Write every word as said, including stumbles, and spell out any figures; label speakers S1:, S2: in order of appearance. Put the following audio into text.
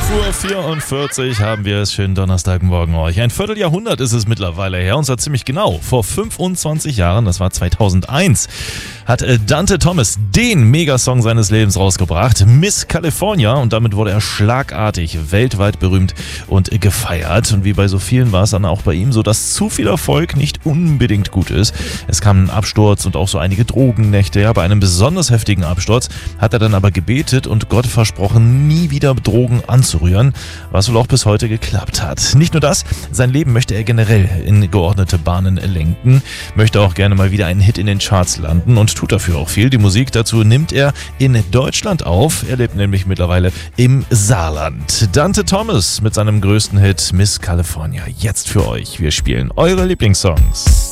S1: Uhr vierundvierzig haben wir es. Schönen Donnerstagmorgen euch. Ein Vierteljahrhundert ist es mittlerweile her, und zwar ziemlich genau. Vor fünfundzwanzig Jahren, das war zweitausendeins, hat Dante Thomas den Megasong seines Lebens rausgebracht, Miss California, und damit wurde er schlagartig weltweit berühmt und gefeiert. Und wie bei so vielen war es dann auch bei ihm so, dass zu viel Erfolg nicht unbedingt gut ist. Es kam ein Absturz und auch so einige Drogennächte. Ja, bei einem besonders heftigen Absturz hat er dann aber gebetet und Gott versprochen, nie wieder Drogen anzurühren, was wohl auch bis heute geklappt hat. Nicht nur das, sein Leben möchte er generell in geordnete Bahnen lenken, möchte auch gerne mal wieder einen Hit in den Charts landen und tut dafür auch viel. Die Musik dazu nimmt er in Deutschland auf. Er lebt nämlich mittlerweile im Saarland. Dante Thomas mit seinem größten Hit Miss California. Jetzt für euch. Wir spielen eure Lieblingssongs.